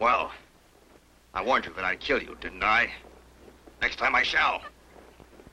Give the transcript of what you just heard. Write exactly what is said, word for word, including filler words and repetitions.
Well, I warned you that I'd kill you, didn't I? Next time I shall.